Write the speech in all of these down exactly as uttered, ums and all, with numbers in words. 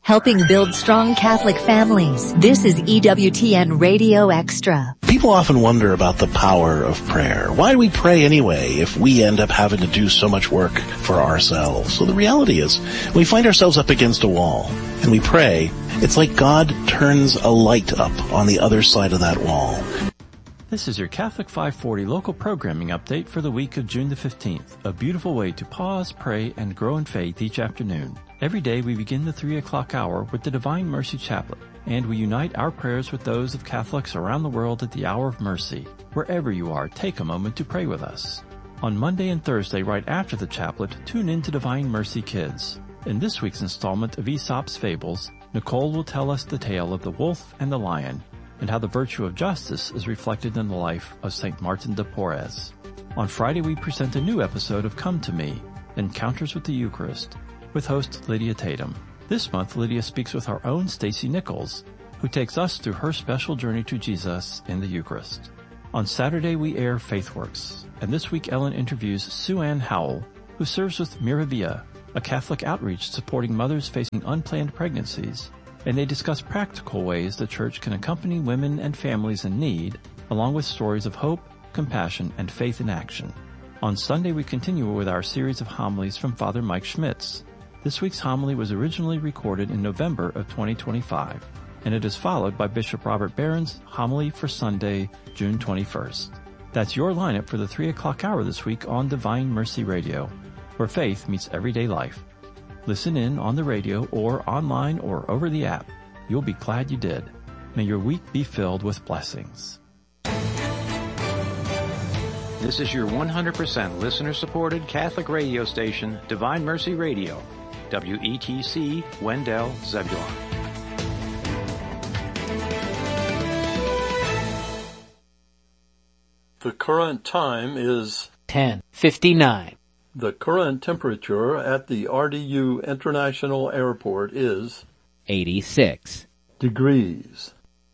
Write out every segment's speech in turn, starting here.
helping build strong Catholic families. This is E W T N Radio Extra. People often wonder about the power of prayer. Why do we pray anyway if we end up having to do so much work for ourselves? So the reality is, when we find ourselves up against a wall and we pray, it's like God turns a light up on the other side of that wall. This is your Catholic five forty local programming update for the week of June the fifteenth, a beautiful way to pause, pray, and grow in faith each afternoon. Every day we begin the three o'clock hour with the Divine Mercy Chaplet, and we unite our prayers with those of Catholics around the world at the hour of mercy. Wherever you are, take a moment to pray with us. On Monday and Thursday, right after the chaplet, tune in to Divine Mercy Kids. In this week's installment of Aesop's Fables, Nicole will tell us the tale of the wolf and the lion, and how the virtue of justice is reflected in the life of Saint Martin de Porres. On Friday, we present a new episode of Come to Me, Encounters with the Eucharist, with host Lydia Tatum. This month, Lydia speaks with our own Stacy Nichols, who takes us through her special journey to Jesus in the Eucharist. On Saturday, we air FaithWorks, and this week Ellen interviews Sue Ann Howell, who serves with Miravia, a Catholic outreach supporting mothers facing unplanned pregnancies, and they discuss practical ways the Church can accompany women and families in need, along with stories of hope, compassion, and faith in action. On Sunday, we continue with our series of homilies from Father Mike Schmitz. This week's homily was originally recorded in November of twenty twenty-five, and it is followed by Bishop Robert Barron's homily for Sunday, June twenty-first. That's your lineup for the three o'clock hour this week on Divine Mercy Radio, where faith meets everyday life. Listen in on the radio or online or over the app. You'll be glad you did. May your week be filled with blessings. This is your one hundred percent listener-supported Catholic radio station, Divine Mercy Radio, W E T C, Wendell, Zebulon. The current time is ten fifty-nine. The current temperature at the R D U International Airport is eighty-six degrees.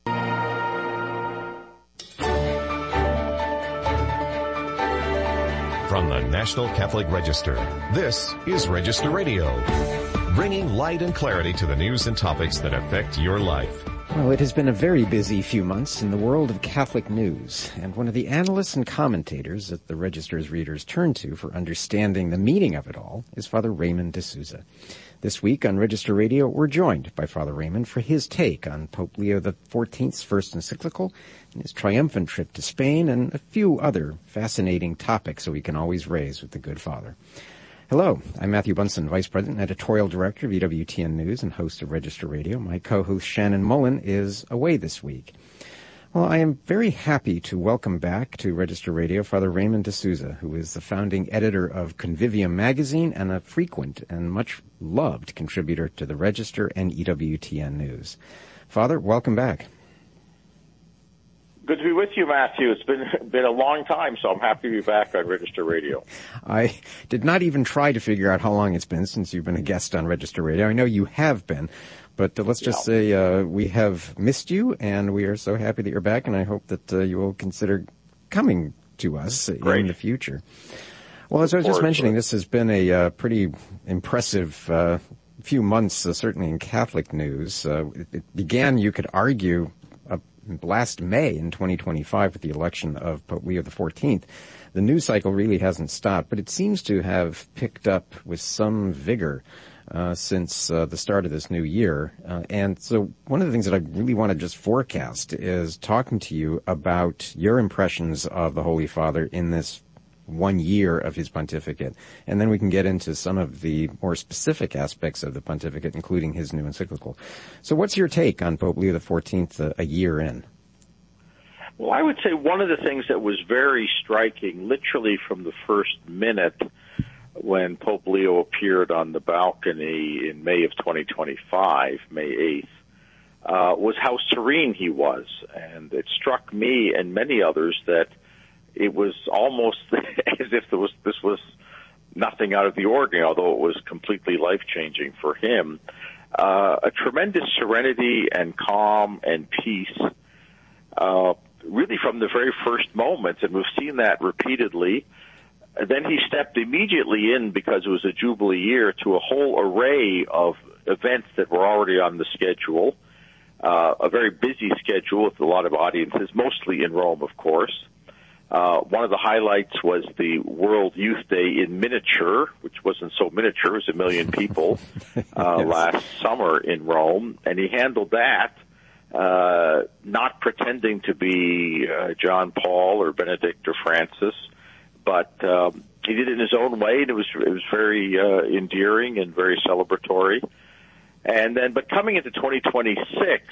From the National Catholic Register, this is Register Radio, bringing light and clarity to the news and topics that affect your life. Well, it has been a very busy few months in the world of Catholic news, and one of the analysts and commentators that the Register's readers turn to for understanding the meaning of it all is Father Raymond de Souza. This week on Register Radio, we're joined by Father Raymond for his take on Pope Leo the fourteenth's first encyclical and his triumphant trip to Spain and a few other fascinating topics that we can always raise with the good Father. Hello, I'm Matthew Bunson, Vice President and Editorial Director of E W T N News and host of Register Radio. My co-host Shannon Mullen is away this week. Well, I am very happy to welcome back to Register Radio Father Raymond de Souza, who is the founding editor of Convivium magazine and a frequent and much loved contributor to the Register and E W T N News. Father, welcome back. Good to be with you, Matthew. It's been been a long time, so I'm happy to be back on Register Radio. I did not even try to figure out how long it's been since you've been a guest on Register Radio. I know you have been, but uh, let's just yeah. say uh, we have missed you, and we are so happy that you're back, and I hope that uh, you will consider coming to us Great. in the future. Well, as I was just mentioning, this has been a uh, pretty impressive uh, few months, uh, certainly in Catholic news. Uh, it, it began, you could argue, uh, last May in twenty twenty-five with the election of Pope Leo the fourteenth. The news cycle really hasn't stopped, but it seems to have picked up with some vigor uh, since uh, the start of this new year. Uh, and so one of the things that I really want to just forecast is talking to you about your impressions of the Holy Father in this one year of his pontificate, and then we can get into some of the more specific aspects of the pontificate, including his new encyclical. So what's your take on Pope Leo the fourteenth uh, a year in? Well, I would say one of the things that was very striking, literally from the first minute when Pope Leo appeared on the balcony in May of twenty twenty-five, May eighth, uh, was how serene he was. And it struck me and many others that it was almost as if there was, this was nothing out of the ordinary, although it was completely life-changing for him. Uh, a tremendous serenity and calm and peace, uh, really from the very first moments, and we've seen that repeatedly. And then he stepped immediately in, because it was a Jubilee year, to a whole array of events that were already on the schedule, uh, a very busy schedule with a lot of audiences, mostly in Rome, of course. Uh, one of the highlights was the World Youth Day in miniature, which wasn't so miniature, it was a million people, uh, yes. last summer in Rome, and he handled that, uh, not pretending to be, uh, John Paul or Benedict or Francis, but, um, he did it in his own way, and it was, it was very, uh, endearing and very celebratory. And then, but coming into twenty twenty-six,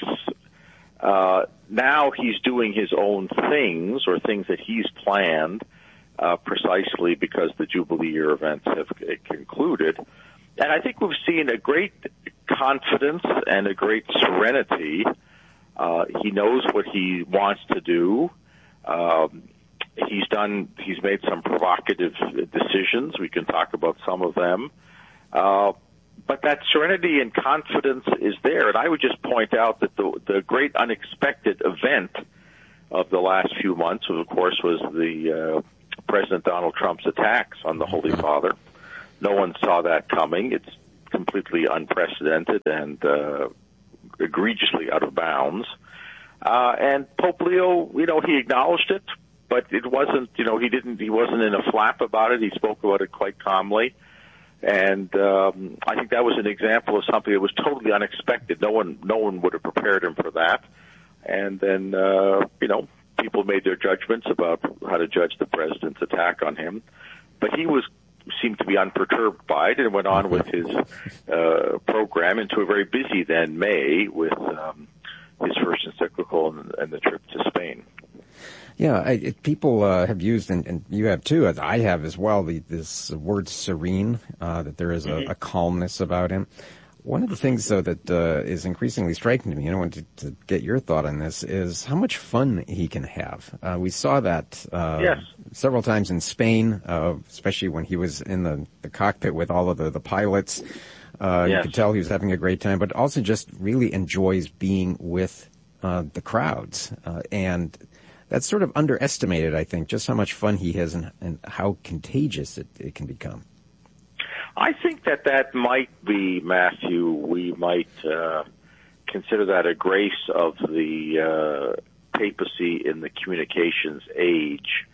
Uh, now he's doing his own things or things that he's planned, uh, precisely because the Jubilee Year events have concluded. And I think we've seen a great confidence and a great serenity. Uh, he knows what he wants to do. Um, he's done, he's made some provocative decisions. We can talk about some of them. Uh, But that serenity and confidence is there. And I would just point out that the, the great unexpected event of the last few months, of course, was the uh, President Donald Trump's attacks on the Holy Father. No one saw that coming. It's completely unprecedented and uh, egregiously out of bounds. Uh, and Pope Leo, you know, he acknowledged it, but it wasn't, you know, he didn't, he wasn't in a flap about it. He spoke about it quite calmly. And um, I think that was an example of something that was totally unexpected. No one, no one would have prepared him for that. And then, uh, you know, people made their judgments about how to judge the president's attack on him. But he was seemed to be unperturbed by it and went on with his uh, program into a very busy then May with um, his first encyclical and, and the trip to Spain. Yeah, I, it, people uh, have used, and, and you have too, as I have as well, the, this word serene, uh, that there is a, a calmness about him. One of the things, though, that uh, is increasingly striking to me, and I wanted to, to get your thought on this, is how much fun he can have. Uh, we saw that uh, yes. several times in Spain, uh, especially when he was in the, the cockpit with all of the, the pilots. Uh, yes. You could tell he was having a great time, but also just really enjoys being with uh, the crowds. Uh, and that's sort of underestimated, I think, just how much fun he has and, and how contagious it, it can become. I think that that might be, Matthew, we might uh, consider that a grace of the uh, papacy in the communications age,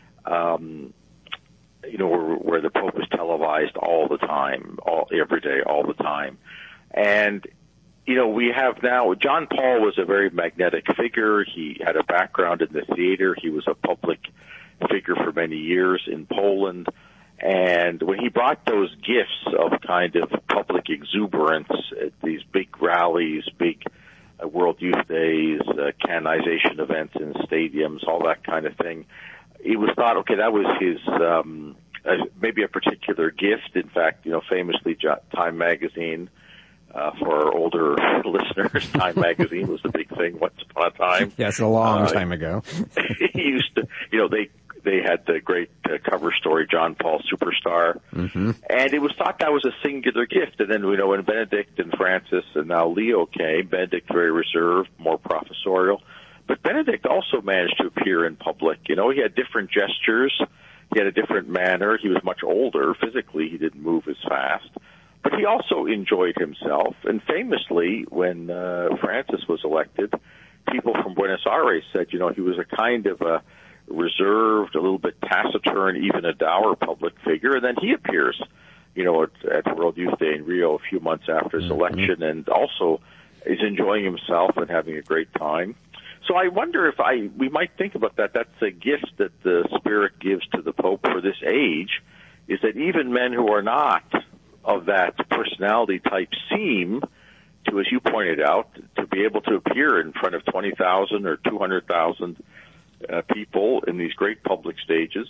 um, you know, where, where the Pope is televised all the time, all, every day, all the time. And you know, we have now, John Paul was a very magnetic figure. He had a background in the theater. He was a public figure for many years in Poland. And when he brought those gifts of kind of public exuberance at these big rallies, big uh, World Youth Days, uh, canonization events in stadiums, all that kind of thing, it was thought, okay, that was his, um, uh, maybe a particular gift. In fact, you know, famously, Time Magazine, Uh, for our older listeners, Time Magazine was the big thing once upon a time. Yes, a long uh, time ago. He used to, you know, they they had the great uh, cover story, John Paul Superstar, mm-hmm. and it was thought that was a singular gift. And then, you know, when Benedict and Francis and now Leo came, Benedict very reserved, more professorial, but Benedict also managed to appear in public. You know, he had different gestures, he had a different manner. He was much older physically; he didn't move as fast. But he also enjoyed himself, and famously, when uh, Francis was elected, people from Buenos Aires said, you know, he was a kind of a reserved, a little bit taciturn, even a dour public figure, and then he appears, you know, at, at World Youth Day in Rio a few months after his mm-hmm. election, and also is enjoying himself and having a great time. So I wonder if I we might think about that. That's a gift that the Spirit gives to the Pope for this age, is that even men who are not of that personality type seem to, as you pointed out, to be able to appear in front of twenty thousand or two hundred thousand uh, people in these great public stages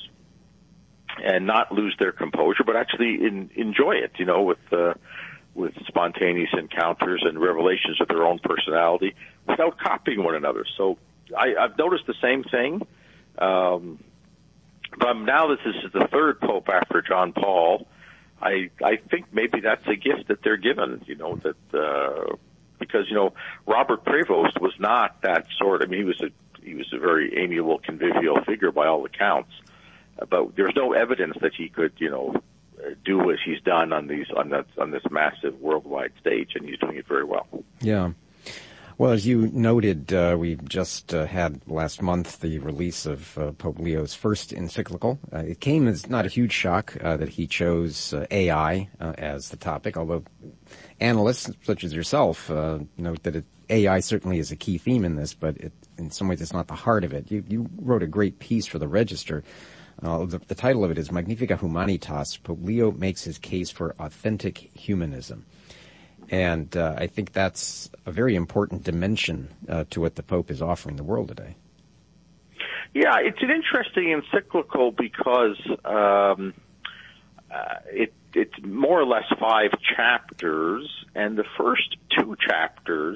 and not lose their composure, but actually in, enjoy it, you know, with uh, with spontaneous encounters and revelations of their own personality without copying one another. So I, I've noticed the same thing. Um, but now this is the third Pope after John Paul. I I think maybe that's a gift that they're given, you know, that uh, because you know Robert Prevost was not that sort. I mean, he was a he was a very amiable, convivial figure by all accounts, but there's no evidence that he could, you know, do what he's done on these on that on this massive worldwide stage, and he's doing it very well. Yeah. Well, as you noted, uh, we just uh, had last month the release of uh, Pope Leo's first encyclical. Uh, it came as not a huge shock uh, that he chose uh, A I uh, as the topic, although analysts such as yourself uh, note that it, A I certainly is a key theme in this, but it, in some ways it's not the heart of it. You, you wrote a great piece for the Register. Uh, the, the title of it is Magnificat Humanitas. Pope Leo makes his case for authentic humanism. And uh, I think that's a very important dimension uh, to what the Pope is offering the world today. Yeah, it's an interesting encyclical because um, uh, it, it's more or less five chapters, and the first two chapters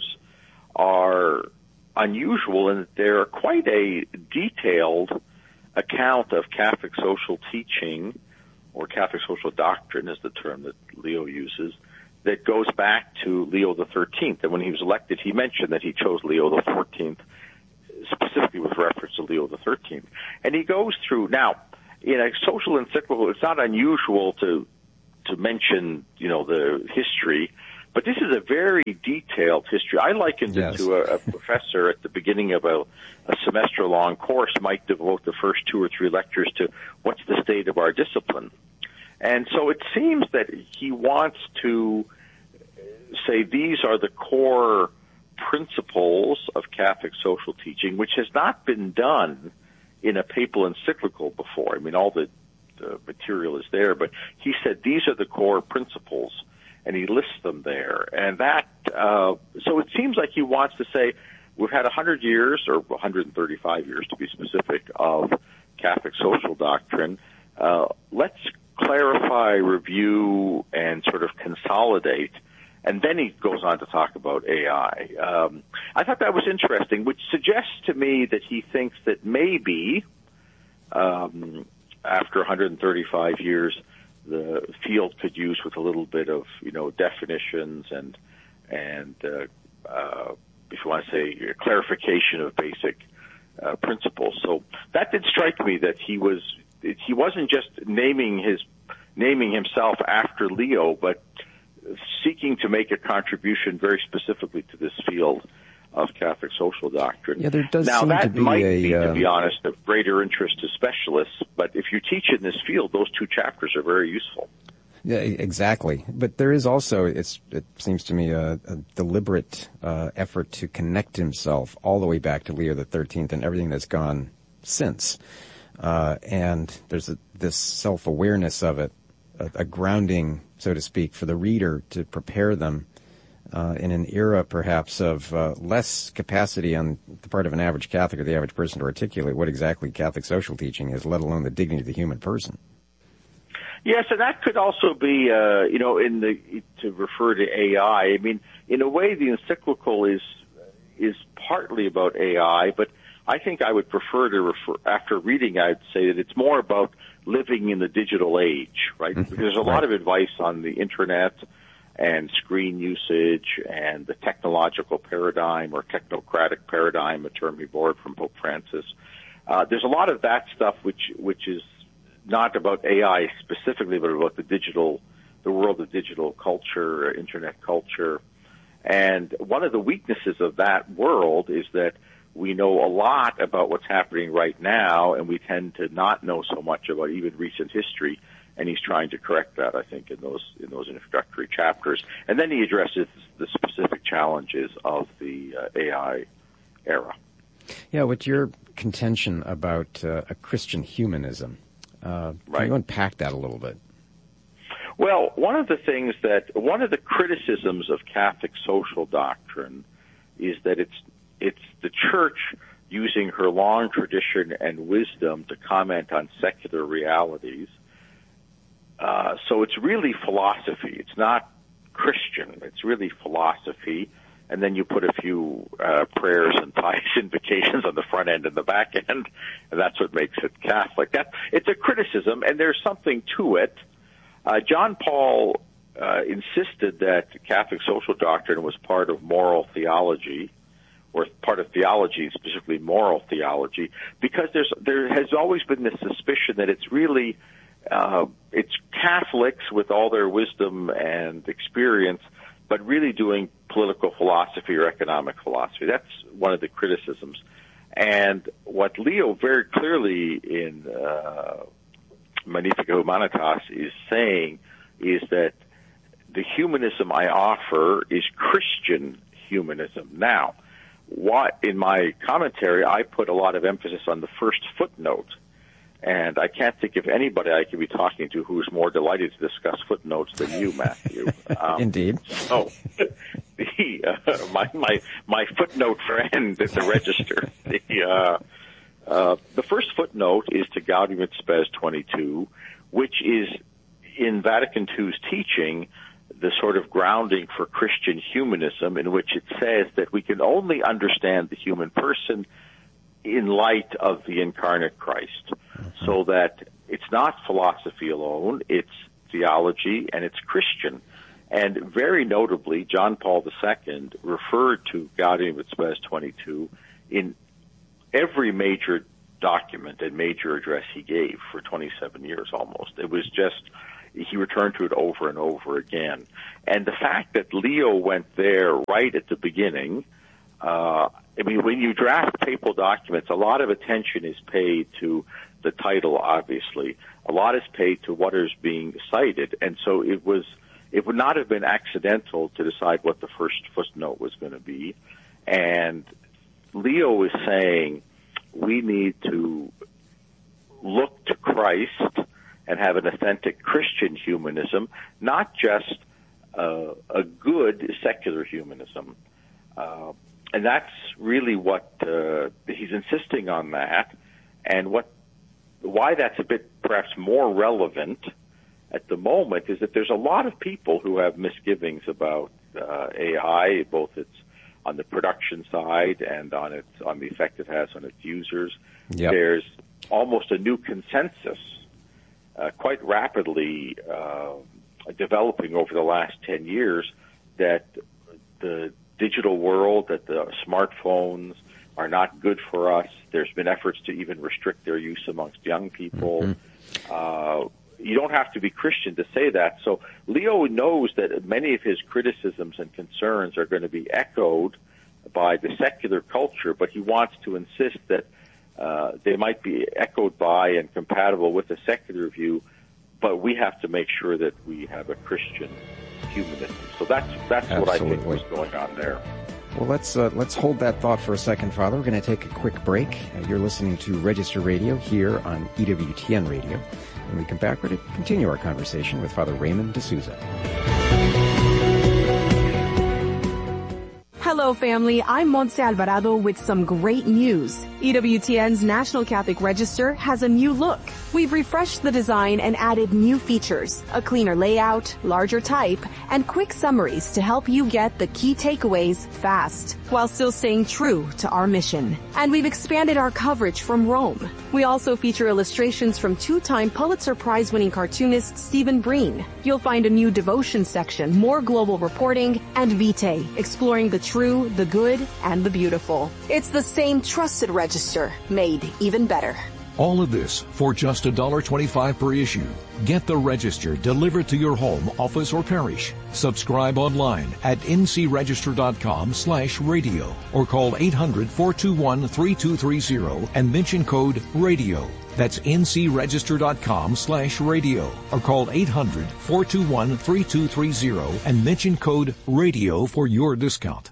are unusual in that they're quite a detailed account of Catholic social teaching, or Catholic social doctrine is the term that Leo uses, that goes back to Leo the thirteenth. And when he was elected, he mentioned that he chose Leo the fourteenth, specifically with reference to Leo the thirteenth. And he goes through, now, in a social encyclical, it's not unusual to to mention, you know, the history, but this is a very detailed history. I likened yes. it to a, a professor at the beginning of a, a semester-long course might devote the first two or three lectures to what's the state of our discipline. And so it seems that he wants to say these are the core principles of Catholic social teaching, which has not been done in a papal encyclical before. I mean, all the, the material is there, but he said these are the core principles, and he lists them there. And that, uh, so it seems like he wants to say we've had one hundred years, or one hundred thirty-five years to be specific, of Catholic social doctrine. Uh, let's clarify, review, and sort of consolidate. And then he goes on to talk about A I. Um, I thought that was interesting, which suggests to me that he thinks that maybe um, after one hundred thirty-five years, the field could use with a little bit of, you know, definitions and and uh, uh, if you want to say clarification of basic uh, principles. So that did strike me that he was. He wasn't just naming his naming himself after Leo, but seeking to make a contribution very specifically to this field of Catholic social doctrine. Yeah, there does now, seem that to be might a, be, to be um, honest, of greater interest to specialists, but if you teach in this field, those two chapters are very useful. Yeah, exactly. But there is also, it's, it seems to me, a, a deliberate uh, effort to connect himself all the way back to Leo the thirteenth and everything that's gone since. Uh, and there's a, this self-awareness of it, a, a grounding, so to speak, for the reader to prepare them uh, in an era, perhaps, of uh, less capacity on the part of an average Catholic or the average person to articulate what exactly Catholic social teaching is, let alone the dignity of the human person. Yes, and that could also be, uh, you know, in the to refer to A I. I mean, in a way, the encyclical is is partly about A I, but I think I would prefer to refer, after reading, I'd say that it's more about living in the digital age, right? Because there's a lot of advice on the internet and screen usage and the technological paradigm or technocratic paradigm, a term he borrowed from Pope Francis. Uh, there's a lot of that stuff which, which is not about A I specifically, but about the digital, the world of digital culture, internet culture. And one of the weaknesses of that world is that we know a lot about what's happening right now, and we tend to not know so much about even recent history. And he's trying to correct that, I think, in those in those introductory chapters. And then he addresses the specific challenges of the uh, A I era. Yeah, what's your contention about uh, a Christian humanism? Uh, right. Can you unpack that a little bit? Well, one of the things that one of the criticisms of Catholic social doctrine is that it's it's the Church using her long tradition and wisdom to comment on secular realities. Uh, so it's really philosophy. It's not Christian. It's really philosophy. And then you put a few uh, prayers and pious invocations on the front end and the back end, and that's what makes it Catholic. That, it's a criticism, and there's something to it. Uh, John Paul uh, insisted that Catholic social doctrine was part of moral theology, or part of theology, specifically moral theology, because there's there has always been this suspicion that it's really uh, it's Catholics with all their wisdom and experience, but really doing political philosophy or economic philosophy. That's one of the criticisms. And what Leo very clearly in uh, Magnificat Humanitas is saying is that the humanism I offer is Christian humanism. Now, what in my commentary, I put a lot of emphasis on the first footnote, and I can't think of anybody I could be talking to who's more delighted to discuss footnotes than you, Matthew. Um, Indeed. So, the, uh, my my my footnote friend at the Register. The, uh, uh, the first footnote is to Gaudium et Spes twenty-two, which is in Vatican two's teaching the sort of grounding for Christian humanism, in which it says that we can only understand the human person in light of the incarnate Christ. Mm-hmm. So that it's not philosophy alone, it's theology and it's Christian. And very notably, John Paul the Second referred to Gaudium et Spes twenty-two in every major document and major address he gave for twenty-seven years almost. It was just, he returned to it over and over again. And the fact that Leo went there right at the beginning, uh, I mean, when you draft papal documents, a lot of attention is paid to the title, obviously. A lot is paid to what is being cited. And so it was, it would not have been accidental to decide what the first footnote was going to be. And Leo is saying we need to look to Christ and have an authentic Christian humanism, not just uh, a good secular humanism. Uh, and that's really what uh, he's insisting on that. And what why that's a bit perhaps more relevant at the moment is that there's a lot of people who have misgivings about uh, A I, both its on the production side and on its on the effect it has on its users. Yep. There's almost a new consensus uh, quite rapidly uh, developing over the last ten years that the digital world, that the smartphones are not good for us. There's been efforts to even restrict their use amongst young people. Mm-hmm. Uh, you don't have to be Christian to say that. So Leo knows that many of his criticisms and concerns are going to be echoed by the secular culture, but he wants to insist that uh, they might be echoed by and compatible with the secular view, but we have to make sure that we have a Christian humanism. So that's that's Absolutely. what I think was going on there. Well, let's uh, let's hold that thought for a second, Father. We're going to take a quick break. Uh, you're listening to Register Radio here on E W T N Radio. When we come back, we're going to continue our conversation with Father Raymond D'Souza. Hello, family. I'm Montse Alvarado with some great news. E W T N's National Catholic Register has a new look. We've refreshed the design and added new features, a cleaner layout, larger type, and quick summaries to help you get the key takeaways fast, while still staying true to our mission. And we've expanded our coverage from Rome. We also feature illustrations from two-time Pulitzer Prize-winning cartoonist Stephen Breen. You'll find a new devotion section, more global reporting, and Vitae, exploring the true, the good, and the beautiful. It's the same trusted register, made even better. All of this for just one dollar twenty-five per issue. Get the Register delivered to your home, office, or parish. Subscribe online at ncregister.com slash radio or call eight hundred, four two one, three two three zero and mention code RADIO. That's ncregister.com slash radio or call eight hundred, four two one, three two three zero and mention code RADIO for your discount.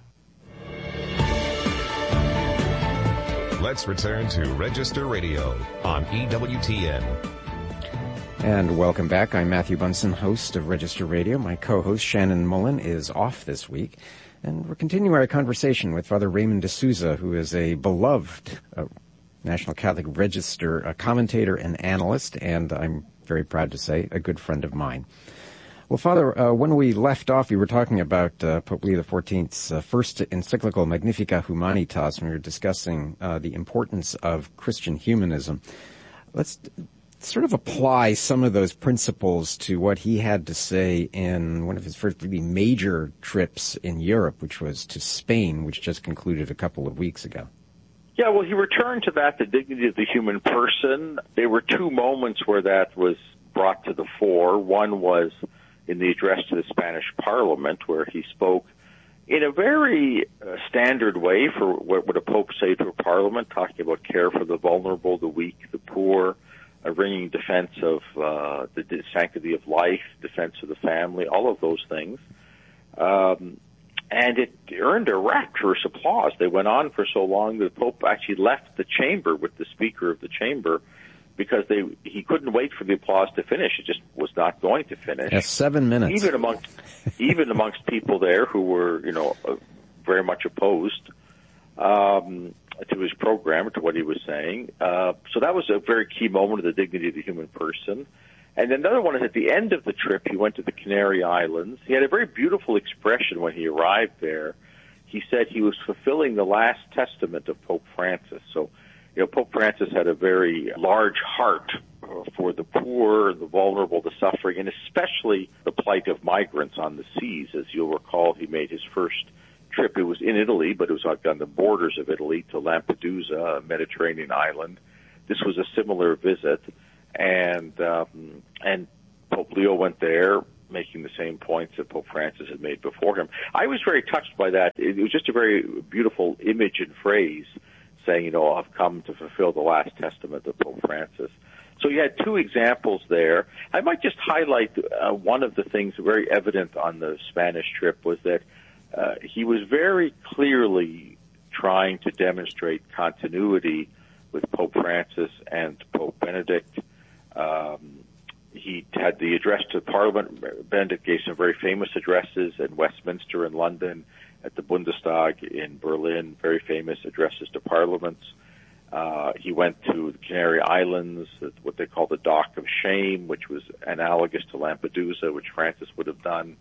Let's return to Register Radio on E W T N. And welcome back. I'm Matthew Bunson, host of Register Radio. My co-host Shannon Mullen is off this week. And we're continuing our conversation with Father Raymond D'Souza, who is a beloved uh, National Catholic Register uh, commentator and analyst, and I'm very proud to say a good friend of mine. Well, Father, uh, when we left off, we were talking about uh, Pope Leo the fourteenth's uh, first encyclical Magnificat Humanitas, and we were discussing uh, the importance of Christian humanism. Let's sort of apply some of those principles to what he had to say in one of his first really major trips in Europe, which was to Spain, which just concluded a couple of weeks ago. Yeah, well, he returned to that, the dignity of the human person. There were two moments where that was brought to the fore. One was in the address to the Spanish Parliament, where he spoke in a very uh, standard way for what would a pope say to a parliament, talking about care for the vulnerable, the weak, the poor, a ringing defense of uh, the sanctity of life, defense of the family, all of those things. Um, and it earned a rapturous applause. They went on for so long that the Pope actually left the chamber with the Speaker of the chamber because they he couldn't wait for the applause to finish. It just was not going to finish. Yeah, seven minutes. Even amongst even amongst people there who were, you know, uh, very much opposed um, to his program, to what he was saying. Uh, so that was a very key moment of the dignity of the human person. And another one is at the end of the trip, he went to the Canary Islands. He had a very beautiful expression when he arrived there. He said he was fulfilling the last testament of Pope Francis. So, you know, Pope Francis had a very large heart for the poor, the vulnerable, the suffering, and especially the plight of migrants on the seas. As you'll recall, he made his first trip. It was in Italy, but it was on the borders of Italy to Lampedusa, a Mediterranean island. This was a similar visit. And um, and Pope Leo went there, making the same points that Pope Francis had made before him. I was very touched by that. It was just a very beautiful image and phrase, saying, you know, I've come to fulfill the last testament of Pope Francis. So you had two examples there. I might just highlight uh, one of the things very evident on the Spanish trip was that uh, he was very clearly trying to demonstrate continuity with Pope Francis and Pope Benedict. Um, he had the address to Parliament. Benedict gave some very famous addresses in Westminster in London, at the Bundestag in Berlin, very famous addresses to parliaments. Uh, he went to the Canary Islands, what they call the Dock of Shame, which was analogous to Lampedusa, which Francis would have done.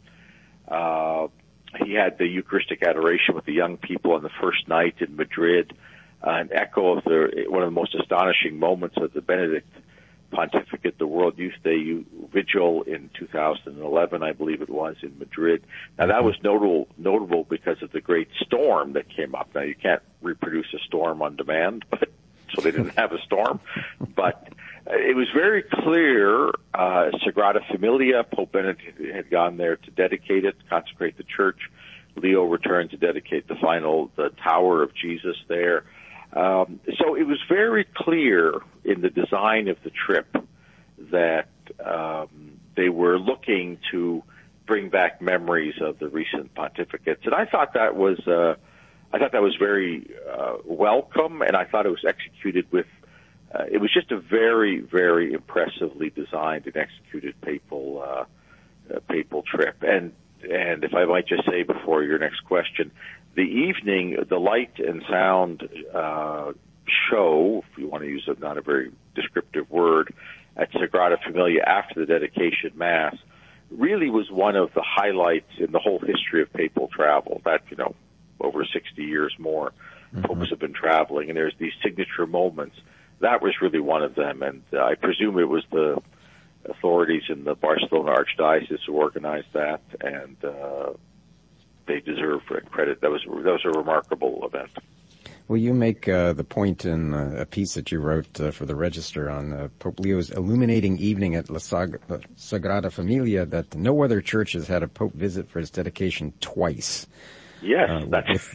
Uh, he had the Eucharistic adoration with the young people on the first night in Madrid, uh, an echo of the one of the most astonishing moments of the Benedict pontificate, the World Youth Day Vigil in two thousand eleven, I believe it was, in Madrid. Now, that was notable, notable because of the great storm that came up. Now, you can't reproduce a storm on demand, but so they didn't have a storm. But uh, it was very clear, uh, Sagrada Familia, Pope Benedict had gone there to dedicate it, consecrate the church. Leo returned to dedicate the final, the Tower of Jesus there. Um, so it was very clear in the design of the trip that um, they were looking to bring back memories of the recent pontificates, and I thought that was uh, I thought that was very uh, welcome, and I thought it was executed with uh, it was just a very very impressively designed and executed papal uh, uh, papal trip. And and if I might just say before your next question, the evening, the light and sound uh, show, if you want to use a, not a very descriptive word, at Sagrada Familia after the dedication Mass, really was one of the highlights in the whole history of papal travel. That, you know, over sixty years more, mm-hmm. popes have been traveling, and there's these signature moments. That was really one of them, and uh, I presume it was the authorities in the Barcelona Archdiocese who organized that, and uh, they deserve credit. That was that was a remarkable event. Well, you make uh, the point in uh, a piece that you wrote uh, for the Register on uh, Pope Leo's illuminating evening at La Sag- uh, Sagrada Familia that no other church has had a Pope visit for its dedication twice. Yes, uh, that's...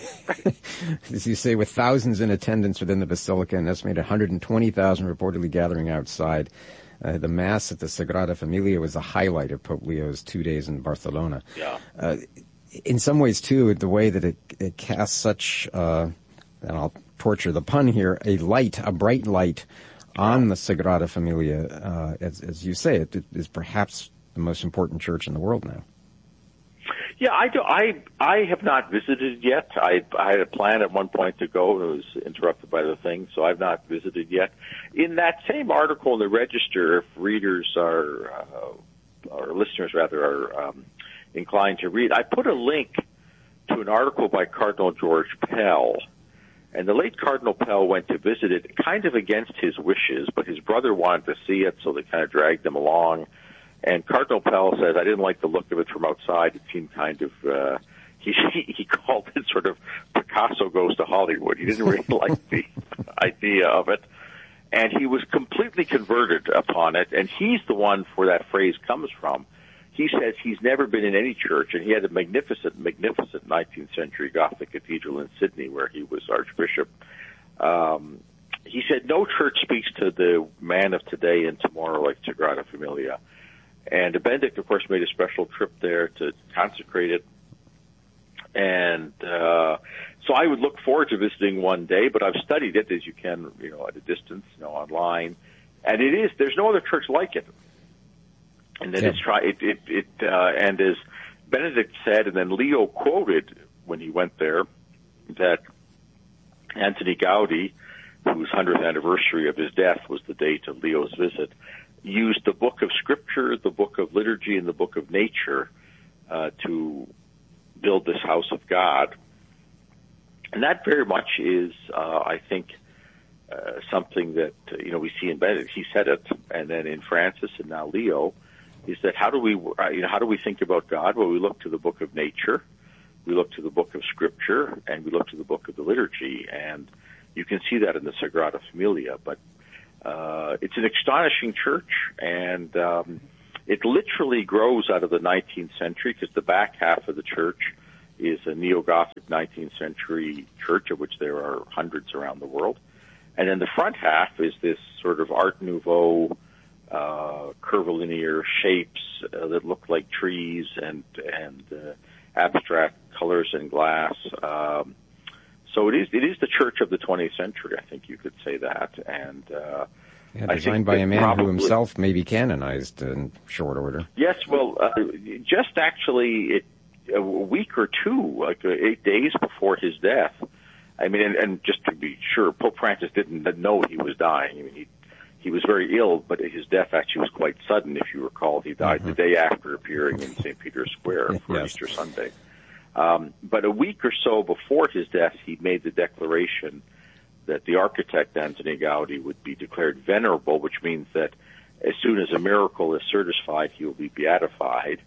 with, as you say, with thousands in attendance within the Basilica and estimated one hundred twenty thousand reportedly gathering outside. Uh, the Mass at the Sagrada Familia was the highlight of Pope Leo's two days in Barcelona. Yeah. Uh, in some ways, too, the way that it, it casts such, uh, and I'll torture the pun here, a light, a bright light on the Sagrada Familia, uh, as, as you say, it, it is perhaps the most important church in the world now. Yeah, I do. I I have not visited yet. I I had a plan at one point to go. It was interrupted by the thing, so I've not visited yet. In that same article in the Register, if readers are, uh, or listeners rather, are um, inclined to read, I put a link to an article by Cardinal George Pell. And the late Cardinal Pell went to visit it kind of against his wishes, but his brother wanted to see it, so they kind of dragged him along. And Cardinal Pell says, I didn't like the look of it from outside. It seemed kind of, uh, he, he called it sort of Picasso goes to Hollywood. He didn't really like the idea of it. And he was completely converted upon it, and he's the one where that phrase comes from. He says he's never been in any church, and he had a magnificent, magnificent nineteenth century Gothic cathedral in Sydney where he was archbishop. Um, he said no church speaks to the man of today and tomorrow like Sagrada Familia. And Benedict, of course, made a special trip there to consecrate it. And uh, so I would look forward to visiting one day, but I've studied it, as you can, you know, at a distance, you know, online. And it is, there's no other church like it. And then yeah. it's try it it, it uh, and as Benedict said, and then Leo quoted when he went there that Antoni Gaudi, whose hundredth anniversary of his death was the date of Leo's visit, used the book of Scripture, the book of liturgy, and the book of nature uh, to build this house of God. And that very much is, uh, I think, uh, something that uh, you know we see in Benedict. He said it, and then in Francis, and now Leo. Is that how do we, you know, how do we think about God? Well, we look to the book of nature, we look to the book of Scripture, and we look to the book of the liturgy, and you can see that in the Sagrada Familia. But uh, it's an astonishing church, and um, it literally grows out of the nineteenth century because the back half of the church is a neo-Gothic nineteenth century church, of which there are hundreds around the world, and then the front half is this sort of Art Nouveau. Uh, curvilinear shapes uh, that look like trees and and uh, abstract colors and glass. Um, so it is it is the church of the twentieth century. I think you could say that. And uh, yeah, designed by a man probably, who himself may be canonized in short order. Yes, well, uh, just actually it, a week or two, like uh, eight days before his death. I mean, and, and just to be sure, Pope Francis didn't know he was dying. I mean, he. He was very ill, but his death actually was quite sudden, if you recall. He died mm-hmm. the day after appearing in Saint Peter's Square for yes. Easter Sunday. Um, but a week or so before his death, he made the declaration that the architect, Antoni Gaudi, would be declared venerable, which means that as soon as a miracle is certified, he will be beatified.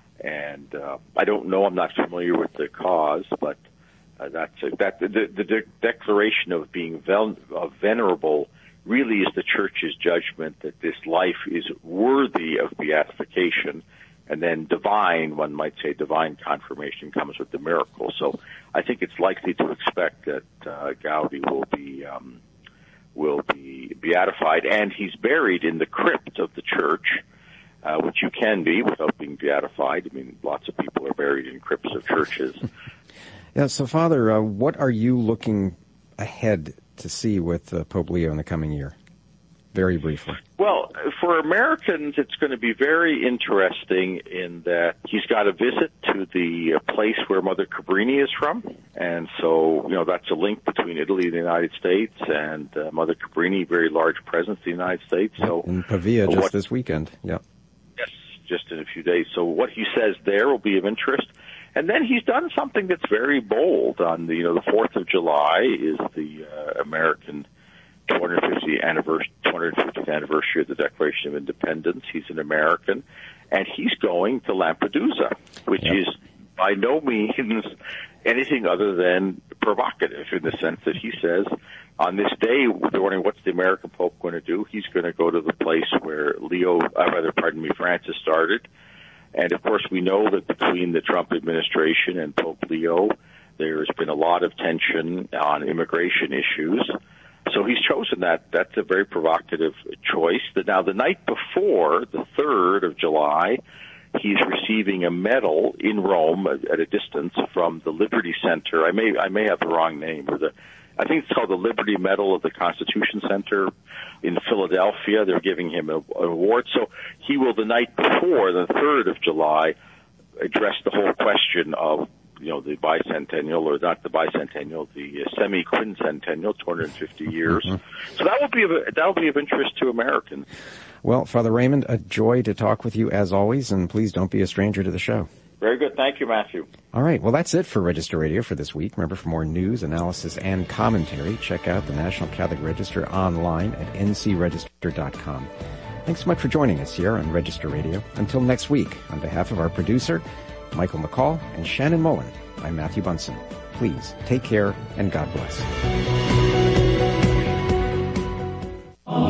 And uh, I don't know, I'm not familiar with the cause, but uh, that's uh, that the, the de- declaration of being vel- of venerable really is the Church's judgment that this life is worthy of beatification, and then divine, one might say divine confirmation comes with the miracle. So I think it's likely to expect that uh, Gaudi will be um, will be beatified, and he's buried in the crypt of the church, uh, which you can be without being beatified. I mean, lots of people are buried in crypts of churches. Yeah, so Father, uh, what are you looking ahead to see with uh, Pope Leo in the coming year? Very briefly. Well, for Americans, it's going to be very interesting in that he's got a visit to the place where Mother Cabrini is from. And so, you know, that's a link between Italy and the United States, and uh, Mother Cabrini, very large presence in the United States. Yep, so in Pavia just what, this weekend. Yeah. Yes, just in a few days. So what he says there will be of interest. And then he's done something that's very bold. On the, you know, the fourth of July is the uh, American two hundred fiftieth anniversary, two hundred fiftieth anniversary of the Declaration of Independence. He's an American, and he's going to Lampedusa, which yep. is by no means anything other than provocative in the sense that he says, on this day, they're wondering what's the American Pope going to do. He's going to go to the place where Leo, uh, rather, pardon me, Francis started. And, of course, we know that between the Trump administration and Pope Leo, there's been a lot of tension on immigration issues. So he's chosen that. That's a very provocative choice. Now, the night before, the third of July, he's receiving a medal in Rome at a distance from the Liberty Center. I may I may have the wrong name, or the I think it's called the Liberty Medal of the Constitution Center in Philadelphia. They're giving him a, an award. So he will, the night before, the third of July, address the whole question of, you know, the bicentennial, or not the bicentennial, the semi-quincentennial, two hundred fifty years. Mm-hmm. So that will be of, that will be of interest to Americans. Well, Father Raymond, a joy to talk with you as always, and please don't be a stranger to the show. Very good. Thank you, Matthew. All right. Well, that's it for Register Radio for this week. Remember, for more news, analysis, and commentary, check out the National Catholic Register online at n c register dot com. Thanks so much for joining us here on Register Radio. Until next week, on behalf of our producer, Michael McCall, and Shannon Mullen, I'm Matthew Bunson. Please take care, and God bless.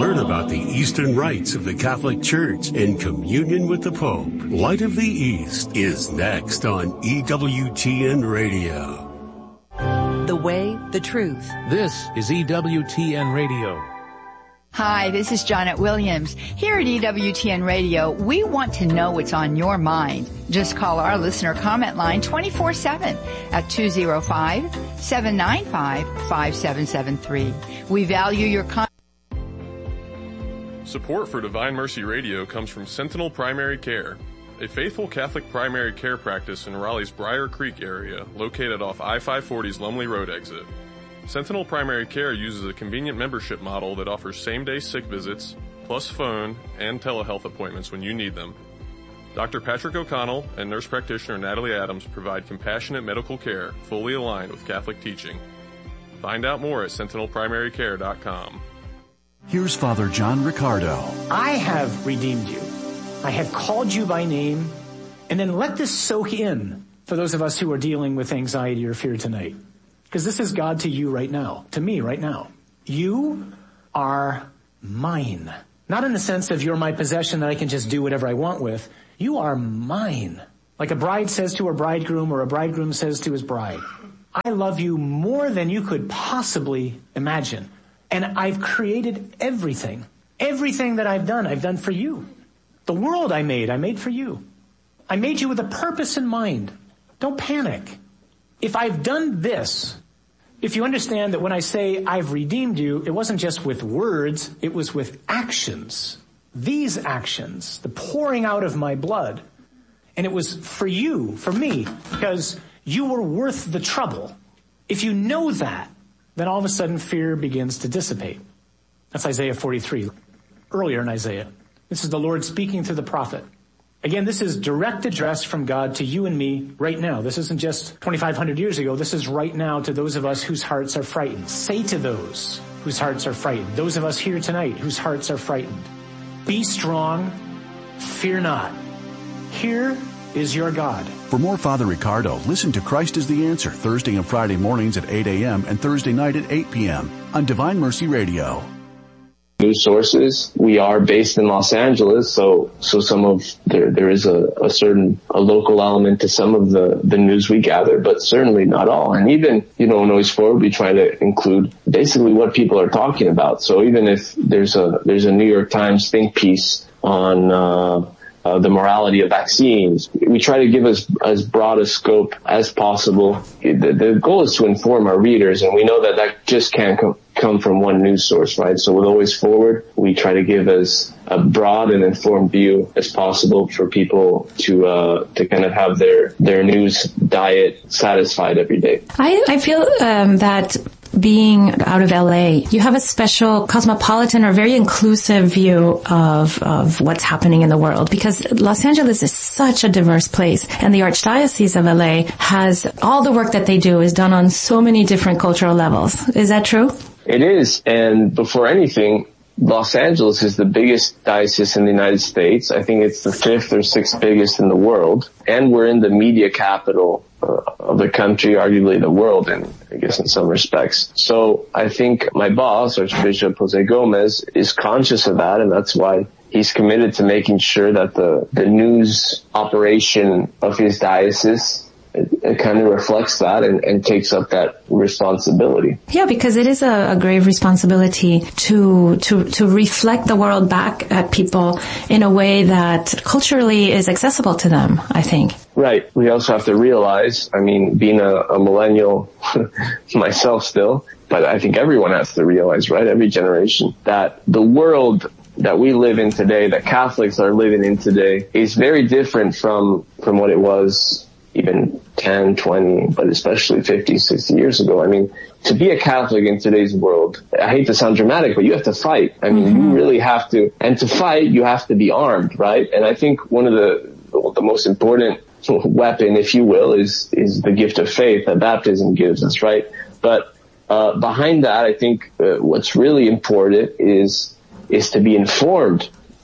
Learn about the Eastern rites of the Catholic Church in communion with the Pope. Light of the East is next on E W T N Radio. The way, the truth. This is E W T N Radio. Hi, this is Janet Williams. Here at E W T N Radio, we want to know what's on your mind. Just call our listener comment line twenty-four seven at two oh five, seven nine five, five seven seven three. We value your comment. Support for Divine Mercy Radio comes from Sentinel Primary Care, a faithful Catholic primary care practice in Raleigh's Briar Creek area, located off I five forty's Lumley Road exit. Sentinel Primary Care uses a convenient membership model that offers same-day sick visits, plus phone and telehealth appointments when you need them. Doctor Patrick O'Connell and nurse practitioner Natalie Adams provide compassionate medical care fully aligned with Catholic teaching. Find out more at sentinel primary care dot com. Here's Father John Riccardo. I have redeemed you. I have called you by name, and then let this soak in for those of us who are dealing with anxiety or fear tonight. Because this is God to you right now, to me right now. You are mine. Not in the sense of you're my possession that I can just do whatever I want with. You are mine. Like a bride says to her bridegroom or a bridegroom says to his bride. I love you more than you could possibly imagine. And I've created everything. Everything that I've done, I've done for you. The world I made, I made for you. I made you with a purpose in mind. Don't panic. If I've done this, if you understand that when I say I've redeemed you, it wasn't just with words, it was with actions. These actions, the pouring out of my blood. And it was for you, for me, because you were worth the trouble. If you know that, then all of a sudden fear begins to dissipate. That's Isaiah forty-three, earlier in Isaiah. This is the Lord speaking to the prophet. Again, this is direct address from God to you and me right now. This isn't just twenty-five hundred years ago. This is right now to those of us whose hearts are frightened. Say to those whose hearts are frightened, those of us here tonight whose hearts are frightened, be strong, fear not. Here is your God. For more Father Riccardo, listen to Christ is the Answer Thursday and Friday mornings at eight a.m. and Thursday night at eight p.m. on Divine Mercy Radio. News sources. We are based in Los Angeles, so so some of there there is a, a certain a local element to some of the the news we gather, but certainly not all. And even you know, Noise Forward, we try to include basically what people are talking about. So even if there's a there's a New York Times think piece on uh, uh the morality of vaccines, we try to give as as broad a scope as possible. The, the goal is to inform our readers, and we know that that just can't come. come from one news source, right? So with Always Forward, we try to give as a broad and informed view as possible for people to uh to kind of have their their news diet satisfied every day. I, I feel um, that being out of L A, you have a special cosmopolitan or very inclusive view of of what's happening in the world, because Los Angeles is such a diverse place, and the Archdiocese of L A has all the work that they do is done on so many different cultural levels. Is that true? It is, and before anything, Los Angeles is the biggest diocese in the United States. I think it's the fifth or sixth biggest in the world, and we're in the media capital uh, of the country, arguably the world, and I guess in some respects. So I think my boss, Archbishop Jose Gomez, is conscious of that, and that's why he's committed to making sure that the, the news operation of his diocese It, it kind of reflects that and, and takes up that responsibility. Yeah, because it is a, a grave responsibility to to to reflect the world back at people in a way that culturally is accessible to them, I think. Right. We also have to realize, I mean, being a, a millennial myself still, but I think everyone has to realize, right, every generation, that the world that we live in today, that Catholics are living in today, is very different from from what it was even ten, twenty, but especially fifty, sixty years ago. I mean, to be a Catholic in today's world, I hate to sound dramatic, but you have to fight. I mean, mm-hmm. you really have to, and to fight, you have to be armed, right? And I think one of the, the most important weapon, if you will, is, is the gift of faith that baptism gives us, right? But, uh, behind that, I think uh, what's really important is, is to be informed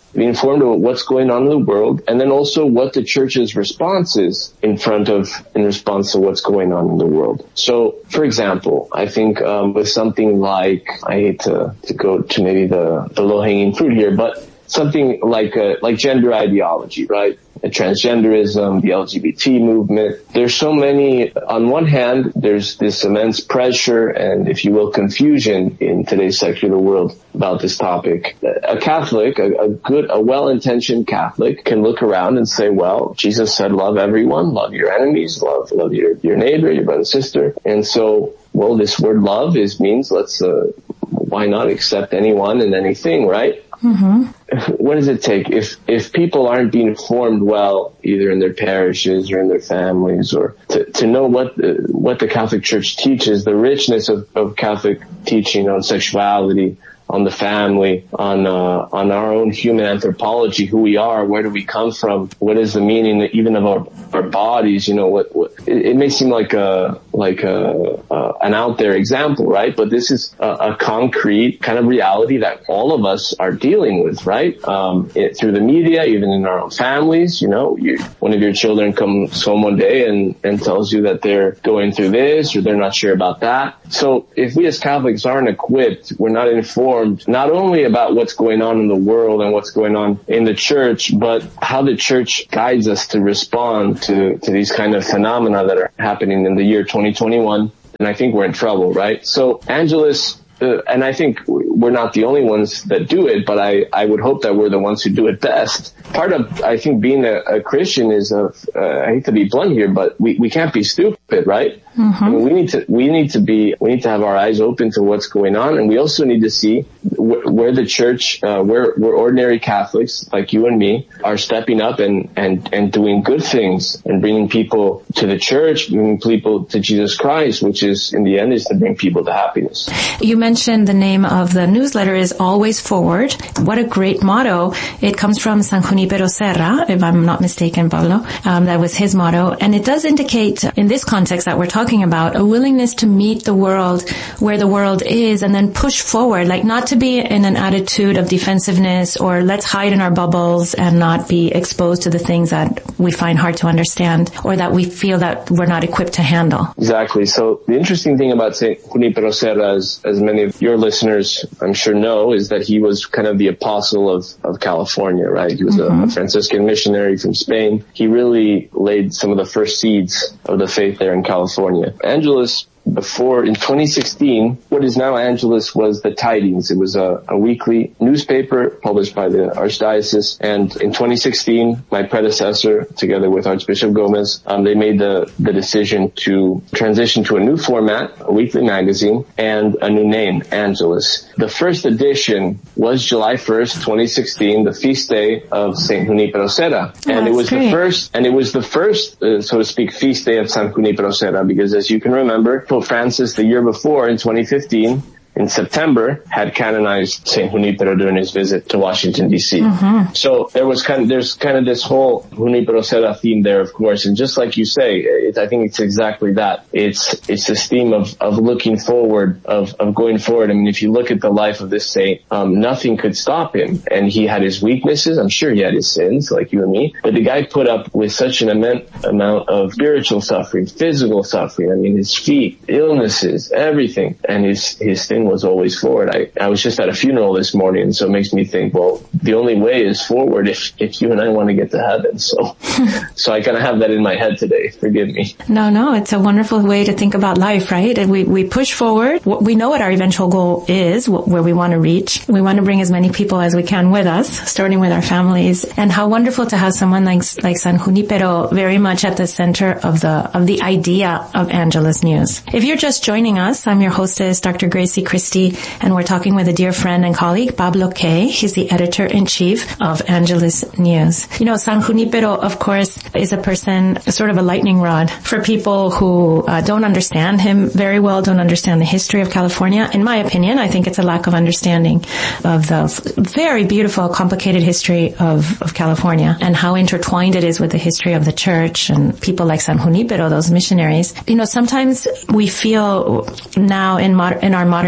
be informed about what's going on in the world, and then also what the church's response is in front of, in response to what's going on in the world. So, for example, I think um, with something like, I hate to, to go to maybe the, the low-hanging fruit here, but something like uh, like gender ideology, right? Transgenderism, the L G B T movement. There's so many, on one hand, there's this immense pressure and, if you will, confusion in today's secular world about this topic. A Catholic, a, a good, a well-intentioned Catholic can look around and say, well, Jesus said love everyone, love your enemies, love, love your, your neighbor, your brother, sister. And so, well, this word love is, means let's, uh, why not accept anyone and anything, right? Mm-hmm. What does it take? If if people aren't being formed well, either in their parishes or in their families, or to, to know what the, what the Catholic Church teaches, the richness of, of Catholic teaching on sexuality, on the family, on uh, on our own human anthropology, who we are, where do we come from, what is the meaning even of our our bodies? You know, what, what it, it may seem like a like a uh, an out there example, right? But this is a, a concrete kind of reality that all of us are dealing with, right? Um, it, through the media, even in our own families. You know, you, one of your children comes home one day and and tells you that they're going through this or they're not sure about that. So if we as Catholics aren't equipped, we're not informed not only about what's going on in the world and what's going on in the church, but how the church guides us to respond to, to these kind of phenomena that are happening in the year twenty twenty-one. And I think we're in trouble, right? So Angelus, uh, and I think we're not the only ones that do it, but I, I would hope that we're the ones who do it best. Part of, I think, being a, a Christian is, a, uh, I hate to be blunt here, but we, we can't be stupid, right? Mm-hmm. I mean, we need to, we need to be, we need to have our eyes open to what's going on, and we also need to see wh- where the church, uh, where, where ordinary Catholics like you and me are stepping up and, and, and doing good things and bringing people to the church, bringing people to Jesus Christ, which is, in the end, is to bring people to happiness. You mentioned the name of the newsletter is Always Forward. What a great motto. It comes from San Junipero Serra, if I'm not mistaken, Pablo. Um, that was his motto. And it does indicate, in this context that we're talking about, a willingness to meet the world where the world is and then push forward, like not to be in an attitude of defensiveness or let's hide in our bubbles and not be exposed to the things that we find hard to understand or that we feel that we're not equipped to handle. Exactly. So the interesting thing about Saint Junipero Serra, as, as many of your listeners I'm sure know, is that he was kind of the apostle of, of California, right? He was mm-hmm. a, a Franciscan missionary from Spain. He really laid some of the first seeds of the faith there in California. Angelus, before, in twenty sixteen, what is now Angelus was the Tidings. It was a, a weekly newspaper published by the Archdiocese. And in twenty sixteen, my predecessor, together with Archbishop Gomez, um, they made the, the decision to transition to a new format, a weekly magazine, and a new name, Angelus. The first edition was July first, twenty sixteen, the feast day of Saint Junipero Serra. Oh, and it was great. the first, and it was the first, uh, so to speak, feast day of San Junipero Serra, because as you can remember, Pope Francis the year before, in twenty fifteen, in September, had canonized Saint Junipero during his visit to Washington, D C. Mm-hmm. So there was kind of, there's kind of this whole Junipero Serra theme there, of course. And just like you say, it, I think it's exactly that. It's, it's this theme of, of looking forward, of, of going forward. I mean, if you look at the life of this saint, um, nothing could stop him. And he had his weaknesses. I'm sure he had his sins, like you and me. But the guy put up with such an immense amount of spiritual suffering, physical suffering. I mean, his feet, illnesses, everything. And his, his thing was always forward. I, I was just at a funeral this morning, and so it makes me think, well, the only way is forward if, if you and I want to get to heaven. So, so I kind of have that in my head today. Forgive me. No, no, it's a wonderful way to think about life, right? And we, we push forward. We know what our eventual goal is, where we want to reach. We want to bring as many people as we can with us, starting with our families. And how wonderful to have someone like, like San Junipero very much at the center of the, of the idea of Angelus News. If you're just joining us, I'm your hostess, Doctor Gracie Christie, and we're talking with a dear friend and colleague, Pablo Kay. He's the editor-in-chief of Angelus News. You know, San Junipero, of course, is a person, sort of a lightning rod for people who uh, don't understand him very well, don't understand the history of California. In my opinion, I think it's a lack of understanding of the very beautiful, complicated history of, of California and how intertwined it is with the history of the church and people like San Junipero, those missionaries. You know, sometimes we feel now in, mod- in our modern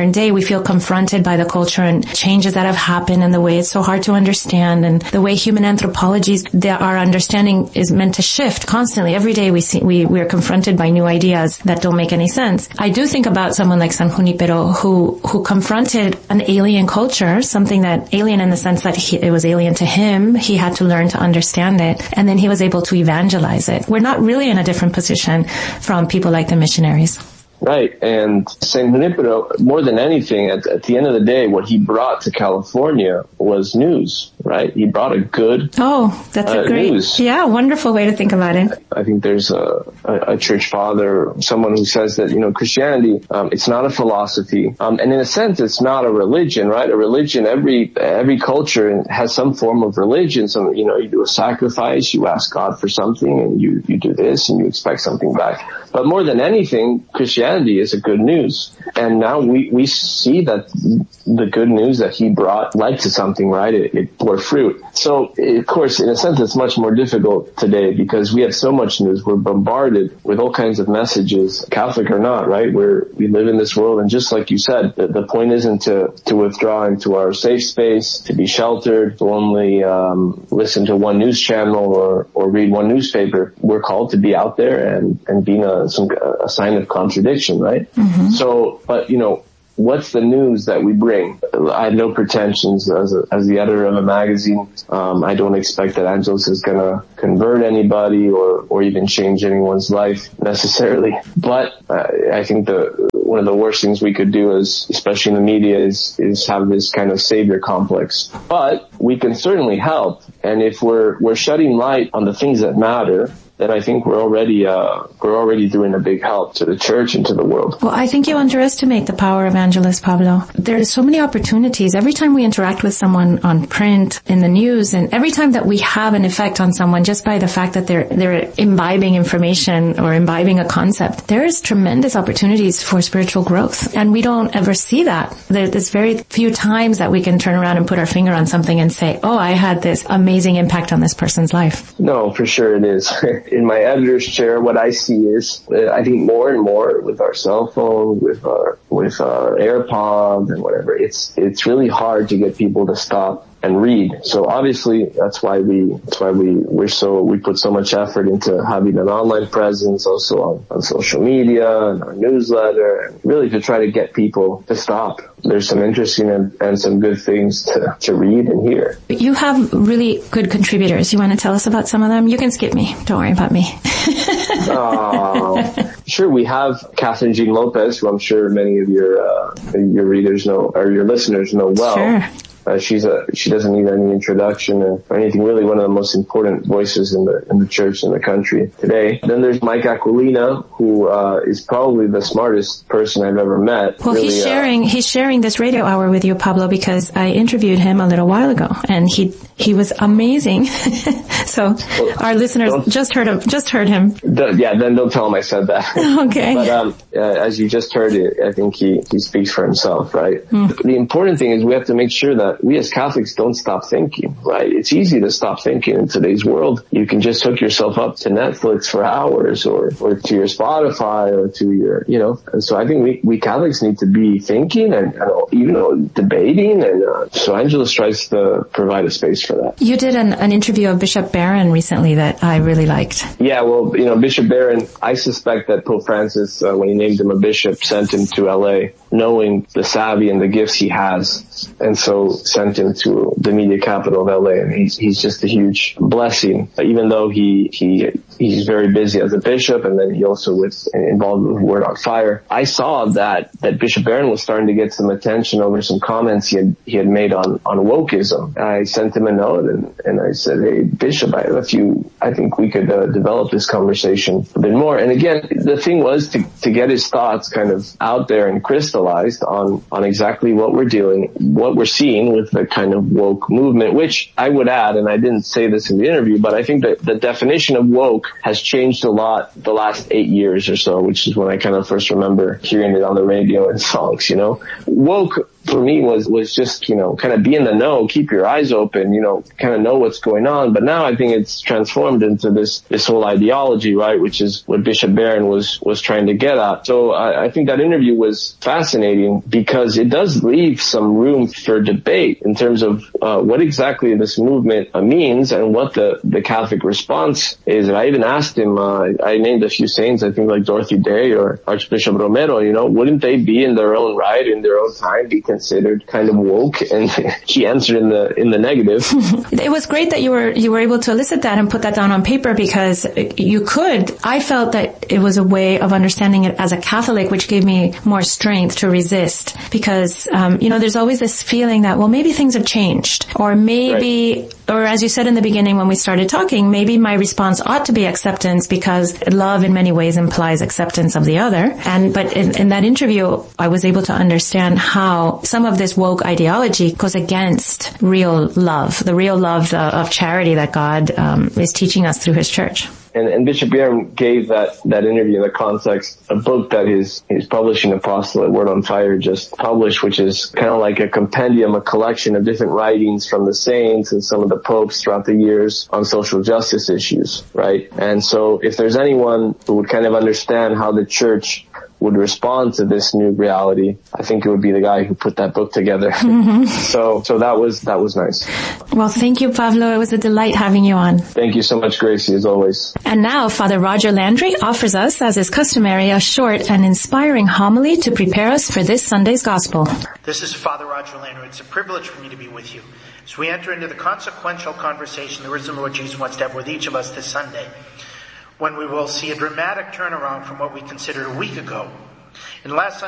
and day we feel confronted by the culture and changes that have happened and the way it's so hard to understand and the way human anthropology, our understanding is meant to shift constantly. Every day we see, we, we are confronted by new ideas that don't make any sense. I do think about someone like San Junipero who, who confronted an alien culture, something that alien in the sense that he, it was alien to him. He had to learn to understand it, and then he was able to evangelize it. We're not really in a different position from people like the missionaries. Right, and Saint Junipero, more than anything, at, at the end of the day, what he brought to California was news, right? He brought a good Oh, that's uh, a great, news. yeah, wonderful way to think about it. I think there's a, a, a church father, someone who says that, you know, Christianity, um, it's not a philosophy, um, and in a sense, it's not a religion, right? A religion, every every culture has some form of religion. Some, you know, you do a sacrifice, you ask God for something, and you you do this, and you expect something back. But more than anything, Christianity is a good news. And now we, we see that the good news that he brought led to something, right? It, it bore fruit. So, of course, in a sense, it's much more difficult today because we have so much news. We're bombarded with all kinds of messages, Catholic or not, right? Where we live in this world. And just like you said, the, the point isn't to, to withdraw into our safe space, to be sheltered, to only um, listen to one news channel or, or read one newspaper. We're called to be out there and, and being a some a sign of contradiction, right? Mm-hmm. So, but you know, what's the news that we bring? I have no pretensions as a, as the editor of a magazine. Um, I don't expect that Angelus is going to convert anybody or or even change anyone's life necessarily. But uh, I think the one of the worst things we could do is, especially in the media, is is have this kind of savior complex. But we can certainly help, and if we're we're shedding light on the things that matter, then I think we're already uh, we're already doing a big help to the church and to the world. Well, I think you underestimate the power of Angelus, Pablo. There are so many opportunities. Every time we interact with someone on print, in the news, and every time that we have an effect on someone just by the fact that they're they're imbibing information or imbibing a concept, there is tremendous opportunities for spiritual growth, and we don't ever see that. There's very few times that we can turn around and put our finger on something and say, "Oh, I had this amazing impact on this person's life." No, for sure it is. In my editor's chair, what I see is, uh, I think more and more with our cell phone, with our, with our AirPods and whatever, it's, it's really hard to get people to stop and read. So obviously that's why we, that's why we, we're so, we put so much effort into having an online presence, also on, on social media and our newsletter, and really to try to get people to stop. There's some interesting and, and some good things to, to read and hear. You have really good contributors. You want to tell us about some of them? You can skip me. Don't worry about me. uh, sure, we have Catherine Jean Lopez, who I'm sure many of your, uh, your readers know, or your listeners know well. Sure. Uh, she's a, she doesn't need any introduction or, or anything, really one of the most important voices in the, in the church in the country today. Then there's Mike Aquilina, who, uh, is probably the smartest person I've ever met. Well, really, he's sharing, uh, he's sharing this radio hour with you, Pablo, because I interviewed him a little while ago and he, he was amazing. So well, our listeners just heard him, just heard him. Yeah, then don't tell him I said that. Okay. But, um, uh, as you just heard it, I think he, he speaks for himself, right? Mm. The important thing is we have to make sure that we as Catholics don't stop thinking, right? It's easy to stop thinking in today's world. You can just hook yourself up to Netflix for hours or, or to your Spotify or to your, you know, and so I think we, we Catholics need to be thinking and, and even uh, debating, and uh, so Angelus tries to provide a space for that. You did an, an interview of Bishop Barron recently that I really liked. Yeah, well, you know, Bishop Barron, I suspect that Pope Francis, uh, when he named him a bishop, sent him to L A knowing the savvy and the gifts he has, and so sent him to the media capital of L A, and he's he's just a huge blessing. Even though he he he's very busy as a bishop, and then he also was involved with Word on Fire. I saw that that Bishop Barron was starting to get some attention over some comments he had he had made on on wokeism. I sent him a note and and I said, "Hey, Bishop, I have a few. I think we could uh, develop this conversation a bit more." And again, the thing was to to get his thoughts kind of out there and crystallized on on exactly what we're dealing, what we're seeing with the kind of woke movement, which I would add, and I didn't say this in the interview, but I think that the definition of woke has changed a lot the last eight years or so, which is when I kind of first remember hearing it on the radio and songs, you know. Woke for me was, was just, you know, kind of be in the know, keep your eyes open, you know, kind of know what's going on. But now I think it's transformed into this, this whole ideology, right? Which is what Bishop Barron was, was trying to get at. So I, I think that interview was fascinating because it does leave some room for debate in terms of, uh, what exactly this movement uh, means and what the, the Catholic response is. And I even asked him, uh, I named a few saints, I think like Dorothy Day or Archbishop Romero, you know, wouldn't they be in their own right, in their own time, be considered kind of woke? And he answered in the, in the negative. It was great that you were, you were able to elicit that and put that down on paper because you could, I felt that it was a way of understanding it as a Catholic, which gave me more strength to resist because, um, you know, there's always this feeling that, well, maybe things have changed or maybe, right. Or as you said in the beginning when we started talking, maybe my response ought to be acceptance because love in many ways implies acceptance of the other. And, but in, in that interview, I was able to understand how some of this woke ideology goes against real love, the real love uh, of charity that God um, is teaching us through His church. And, and Bishop Barron gave that, that interview in the context, a book that his, his publishing apostolate, Word on Fire, just published, which is kind of like a compendium, a collection of different writings from the saints and some of the popes throughout the years on social justice issues, right? And so if there's anyone who would kind of understand how the church would respond to this new reality, I think it would be the guy who put that book together. Mm-hmm. So, so that was, that was nice. Well, thank you, Pablo. It was a delight having you on. Thank you so much, Gracie, as always. And now, Father Roger Landry offers us, as is customary, a short and inspiring homily to prepare us for this Sunday's Gospel. This is Father Roger Landry. It's a privilege for me to be with you as we enter into the consequential conversation the risen Lord Jesus wants to have with each of us this Sunday, when we will see a dramatic turnaround from what we considered a week ago. In last